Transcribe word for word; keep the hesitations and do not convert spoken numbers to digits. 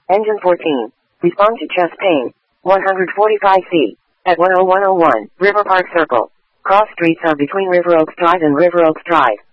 Engine fourteen. Respond to chest pain. one forty-five C. At one oh one oh one, River Park Circle. Cross streets are between River Oaks Drive and River Oaks Drive.